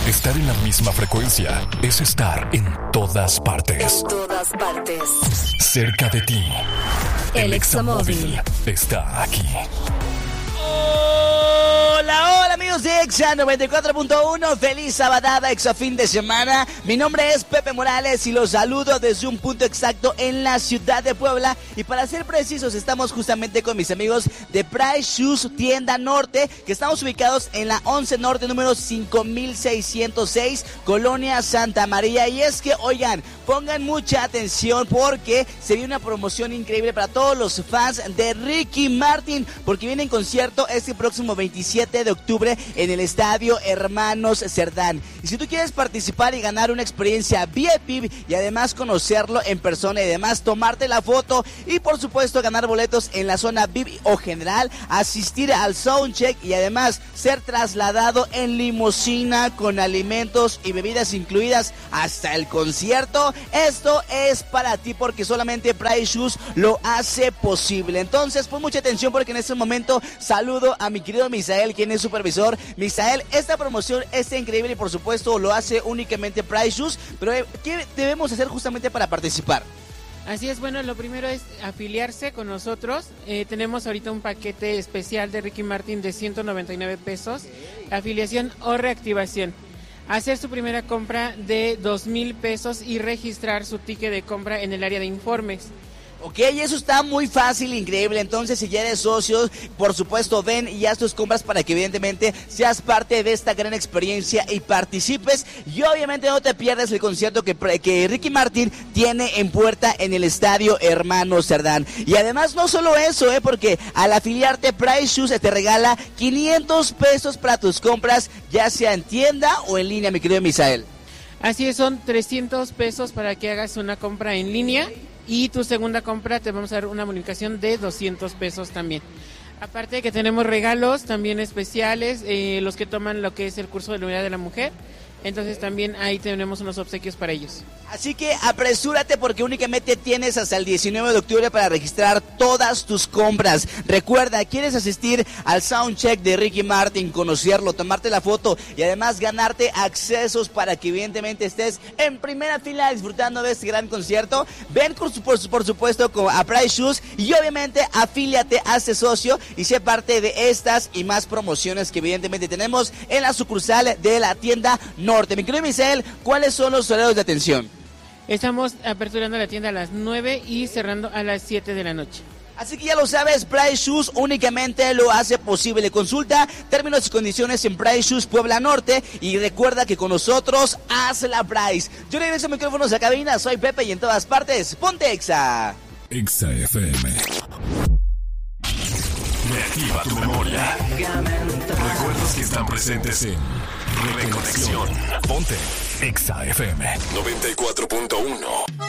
Estar en la misma frecuencia es estar en todas partes. En todas partes. Cerca de ti. El Examóvil está aquí. Hola amigos de Exa 94.1, feliz sabadada, Exa fin de semana. Mi nombre es Pepe Morales y los saludo desde un punto exacto en la ciudad de Puebla. Y para ser precisos, estamos justamente con mis amigos de Price Shoes Tienda Norte, que estamos ubicados en la 11 Norte, número 5606, Colonia Santa María. Y es que, oigan, pongan mucha atención porque se viene una promoción increíble para todos los fans de Ricky Martin, porque viene en concierto este próximo 27 de octubre en el Estadio Hermanos Cerdán. Y si tú quieres participar y ganar una experiencia VIP y además conocerlo en persona y además tomarte la foto y por supuesto ganar boletos en la zona VIP o general, asistir al soundcheck y además ser trasladado en limusina con alimentos y bebidas incluidas hasta el concierto, esto es para ti porque solamente Price Shoes lo hace posible. Entonces pon mucha atención porque en este momento saludo a mi querido Misael, quien es supervisor. Misael, esta promoción está increíble y por supuesto lo hace únicamente Price Shoes, pero ¿qué debemos hacer justamente para participar? Así es, bueno, lo primero es afiliarse con nosotros. Tenemos ahorita un paquete especial de Ricky Martin de 199 pesos, afiliación o reactivación. Hacer su primera compra de 2,000 pesos y registrar su ticket de compra en el área de informes. Ok, eso está muy fácil, increíble. Entonces, si ya eres socio, por supuesto, ven y haz tus compras para que evidentemente seas parte de esta gran experiencia y participes. Y obviamente no te pierdas el concierto que Ricky Martin tiene en puerta en el Estadio Hermanos Cerdán. Y además no solo eso, porque al afiliarte Price Shoes te regala 500 pesos para tus compras, ya sea en tienda o en línea, mi querido Misael. Así es, son 300 pesos para que hagas una compra en línea. Y tu segunda compra te vamos a dar una bonificación de 200 pesos también. Aparte de que tenemos regalos también especiales, los que toman lo que es el curso de la Unidad de la Mujer. Entonces también ahí tenemos unos obsequios para ellos. Así que apresúrate porque únicamente tienes hasta el 19 de octubre para registrar todas tus compras. Recuerda, ¿quieres asistir al soundcheck de Ricky Martin, conocerlo, tomarte la foto y además ganarte accesos para que evidentemente estés en primera fila disfrutando de este gran concierto? Ven por supuesto a Price Shoes y obviamente afíliate, hazte socio y sé parte de estas y más promociones que evidentemente tenemos en la sucursal de la tienda Norte. Mi querido Misael, ¿cuáles son los horarios de atención? Estamos aperturando la tienda a las 9 y cerrando a las 7 de la noche. Así que ya lo sabes, Price Shoes únicamente lo hace posible. Consulta términos y condiciones en Price Shoes Puebla Norte y recuerda que con nosotros haz la Price. Yo regreso micrófonos a cabina, soy Pepe y en todas partes, ponte Exa. Exa FM. Reactiva tu memoria. Recuerdos que están presentes en Reconexión. Ponte Exa FM 94.1.